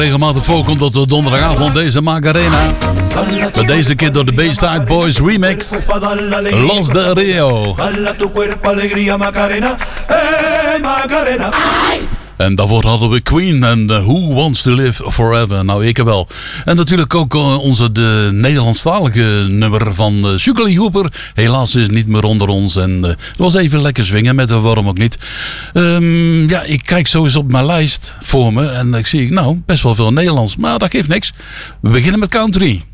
Regelmatig voorkomt dat de donderdagavond deze Macarena. Met deze keer door de Bayside Boys remix. Los de Rio. En daarvoor hadden we Queen en Who Wants to Live Forever. Nou, ik wel. En natuurlijk ook de Nederlandstalige nummer van Sugarly Hooper. Helaas is niet meer onder ons. En het was even lekker swingen met waarom ook niet. Ik kijk zo eens op mijn lijst voor me. En ik zie best wel veel Nederlands. Maar dat geeft niks. We beginnen met country.